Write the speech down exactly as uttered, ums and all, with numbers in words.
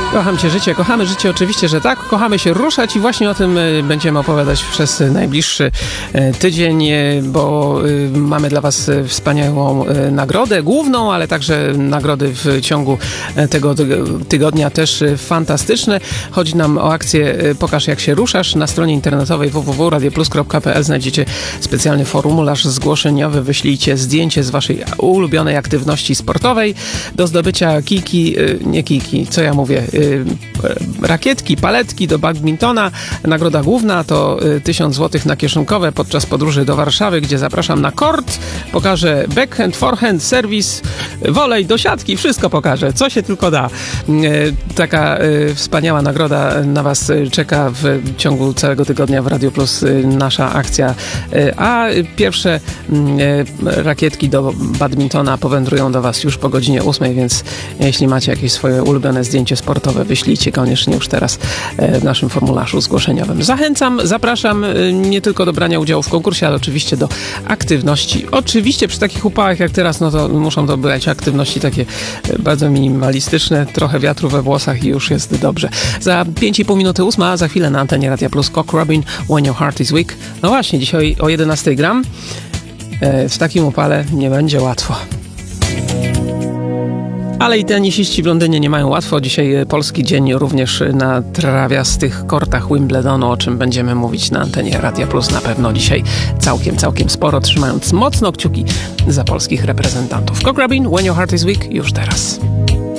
Kocham Cię życie, kochamy życie, oczywiście, że tak. Kochamy się ruszać i właśnie o tym będziemy opowiadać przez najbliższy tydzień, bo mamy dla Was wspaniałą nagrodę główną, ale także nagrody w ciągu tego tygodnia też fantastyczne. Chodzi nam o akcję Pokaż jak się ruszasz. Na stronie internetowej w w w kropka radio plus kropka p l znajdziecie specjalny formularz zgłoszeniowy. Wyślijcie zdjęcie z Waszej ulubionej aktywności sportowej do zdobycia kijki, nie kijki, co ja mówię, rakietki, paletki do badmintona. Nagroda główna to tysiąc złotych na kieszonkowe podczas podróży do Warszawy, gdzie zapraszam na kort. Pokażę backhand, forehand, serwis, volej, do siatki, wszystko pokażę, co się tylko da. Taka wspaniała nagroda na Was czeka w ciągu całego tygodnia w Radio Plus, nasza akcja. A pierwsze rakietki do badmintona powędrują do Was już po godzinie ósmej, więc jeśli macie jakieś swoje ulubione zdjęcie sportowe, wyślijcie koniecznie już teraz w naszym formularzu zgłoszeniowym. Zachęcam, zapraszam nie tylko do brania udziału w konkursie, ale oczywiście do aktywności. Oczywiście przy takich upałach jak teraz, no to muszą to być aktywności takie bardzo minimalistyczne, trochę wiatru we włosach i już jest dobrze. Za pięć i pół minuty ósma, za chwilę na antenie Radia Plus Cock Robin, When Your Heart is Weak. No właśnie, dzisiaj o jedenastej gram. W takim upale nie będzie łatwo. Ale i tenisiści w Londynie nie mają łatwo. Dzisiaj polski dzień również na trawiastych kortach Wimbledonu, o czym będziemy mówić na antenie Radia Plus na pewno dzisiaj całkiem, całkiem sporo, trzymając mocno kciuki za polskich reprezentantów. Cock Robin, When Your Heart is Weak, już teraz.